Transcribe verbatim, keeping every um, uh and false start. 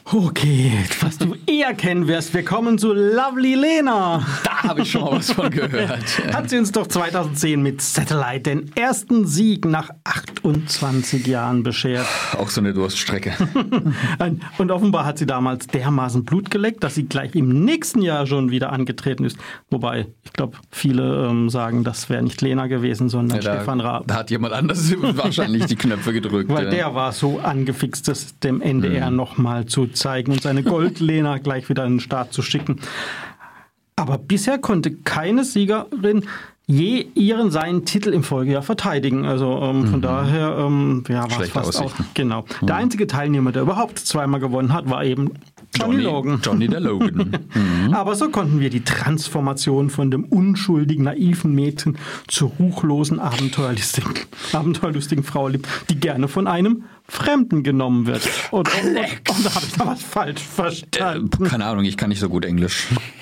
Okay, was du eher kennen wirst, wir kommen zu Lovely Lena. Da habe ich schon mal was von gehört. Hat sie uns doch zweitausendzehn mit Satellite den ersten Sieg nach achtundzwanzig Jahren beschert. Auch so eine Durststrecke. Und offenbar hat sie damals dermaßen Blut geleckt, dass sie gleich im nächsten Jahr schon wieder angetreten ist. Wobei, ich glaube, viele ähm, sagen, das wäre nicht Lena gewesen, sondern ja, da, Stefan Raab. Da hat jemand anders wahrscheinlich die Knöpfe gedrückt. Weil ja. der war so angefixt, das dem N D R mhm. nochmal zu zeigen und seine Gold-Lena gleich wieder in den Start zu schicken. Aber bisher konnte keine Siegerin je ihren seinen Titel im Folgejahr verteidigen. Also ähm, von mhm. daher ähm, ja, war es fast auch. Genau. Mhm. Der einzige Teilnehmer, der überhaupt zweimal gewonnen hat, war eben Johnny, Johnny Logan. Johnny der Logan. Mhm. Aber so konnten wir die Transformation von dem unschuldigen, naiven Mädchen zur ruchlosen, abenteuerlustigen, abenteuerlustigen Frau erlebt, die gerne von einem Fremden genommen wird. Und, und, und, und da habe ich da was falsch verstanden. Äh, keine Ahnung, ich kann nicht so gut Englisch.